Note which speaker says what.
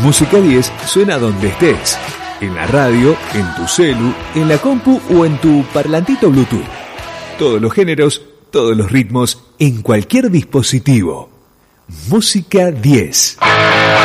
Speaker 1: Música 10 suena donde estés. En la radio, en tu celu, en la compu o en tu parlantito Bluetooth. Todos los géneros, todos los ritmos, en cualquier dispositivo. Música 10.